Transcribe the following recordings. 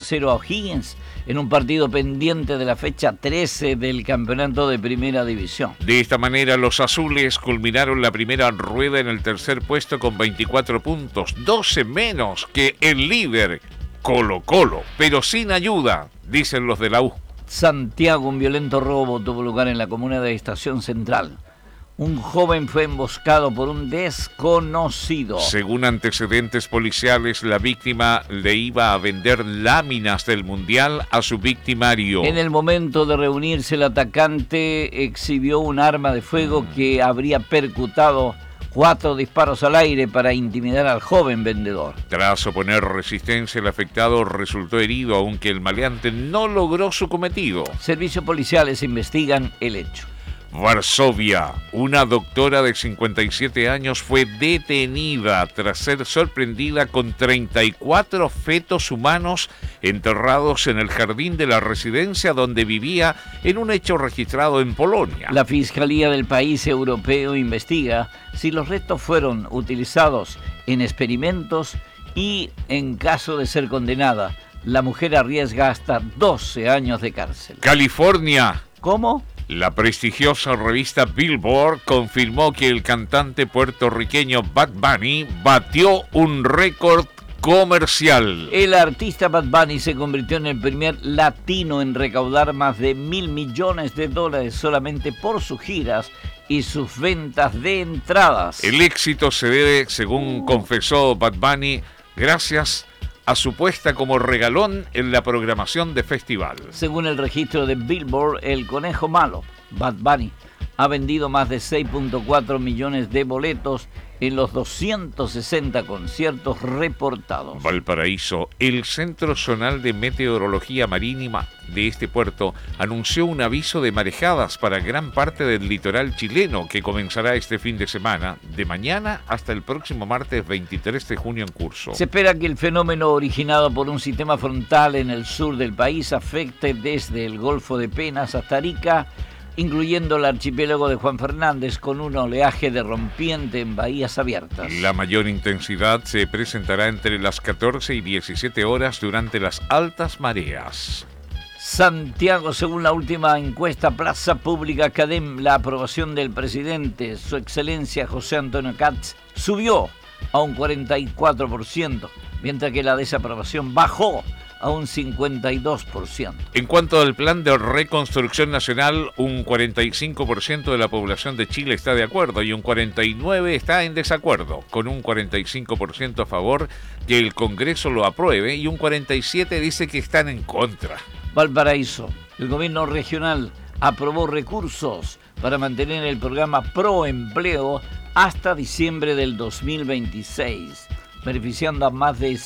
0 a O'Higgins en un partido pendiente de la fecha 13 del campeonato de Primera División. De esta manera, los azules culminaron la primera rueda en el tercer puesto con 24 puntos, 12 menos que el líder Colo-Colo, pero sin ayuda, dicen los de la U. Santiago, un violento robo tuvo lugar en la comuna de Estación Central. Un joven fue emboscado por un desconocido. Según antecedentes policiales, la víctima le iba a vender láminas del Mundial a su victimario. En el momento de reunirse, el atacante exhibió un arma de fuego que habría percutado 4 disparos al aire para intimidar al joven vendedor. Tras oponer resistencia, el afectado resultó herido, aunque el maleante no logró su cometido. Servicios policiales investigan el hecho. Varsovia, una doctora de 57 años fue detenida tras ser sorprendida con 34 fetos humanos enterrados en el jardín de la residencia donde vivía, en un hecho registrado en Polonia. La Fiscalía del país europeo investiga si los restos fueron utilizados en experimentos y, en caso de ser condenada, la mujer arriesga hasta 12 años de cárcel. California. ¿Cómo? La prestigiosa revista Billboard confirmó que el cantante puertorriqueño Bad Bunny batió un récord comercial. El artista Bad Bunny se convirtió en el primer latino en recaudar más de $1.000 millones solamente por sus giras y sus ventas de entradas. El éxito se debe, según confesó Bad Bunny, gracias a su puesta como regalón en la programación de festival. Según el registro de Billboard, el conejo malo, Bad Bunny, ha vendido más de 6.4 millones de boletos en los 260 conciertos reportados. Valparaíso, el Centro Zonal de Meteorología Marítima de este puerto anunció un aviso de marejadas para gran parte del litoral chileno que comenzará este fin de semana, de mañana hasta el próximo martes 23 de junio en curso. Se espera que el fenómeno originado por un sistema frontal en el sur del país afecte desde el Golfo de Penas hasta Arica, incluyendo el archipiélago de Juan Fernández, con un oleaje de rompiente en bahías abiertas. La mayor intensidad se presentará entre las 14 y 17 horas durante las altas mareas. Santiago, según la última encuesta Plaza Pública Cadem, la aprobación del presidente, su excelencia José Antonio Kats, subió a un 44%, mientras que la desaprobación bajó a un 52%. En cuanto al plan de reconstrucción nacional, un 45% de la población de Chile está de acuerdo y un 49% está en desacuerdo, con un 45% a favor que el Congreso lo apruebe y un 47% dice que están en contra. Valparaíso, el gobierno regional aprobó recursos para mantener el programa Pro Empleo hasta diciembre del 2026. Beneficiando a más de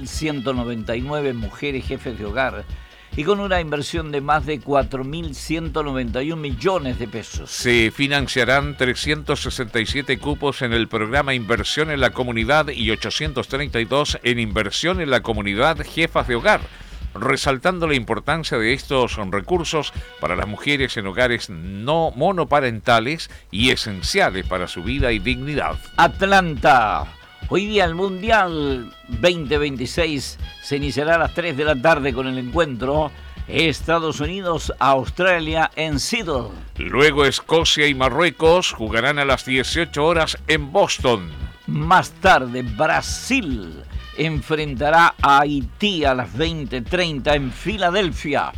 1.199 mujeres jefes de hogar y con una inversión de más de 4.191 millones de pesos. Se financiarán 367 cupos en el programa Inversión en la Comunidad y 832 en Inversión en la Comunidad Jefas de Hogar, resaltando la importancia de estos recursos para las mujeres en hogares no monoparentales y esenciales para su vida y dignidad. Atlanta. Hoy día el Mundial 2026 se iniciará a las 3 de la tarde con el encuentro Estados Unidos-Australia en Seattle. Luego Escocia y Marruecos jugarán a las 18 horas en Boston. Más tarde Brasil enfrentará a Haití a las 20:30 en Filadelfia.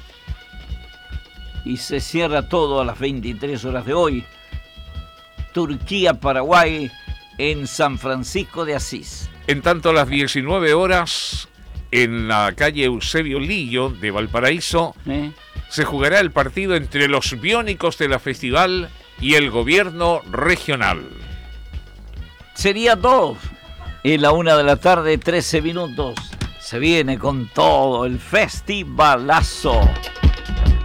Y se cierra todo a las 23 horas de hoy. Turquía-Paraguay en San Francisco de Asís. En tanto, a las 19 horas, en la calle Eusebio Lillo de Valparaíso, se jugará el partido entre los biónicos de la festival y el gobierno regional. Sería todo. En la 1 de la tarde, 13 minutos. Se viene con todo el festivalazo.